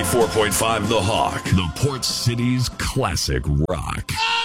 94.5 The Hawk, the Port City's classic rock.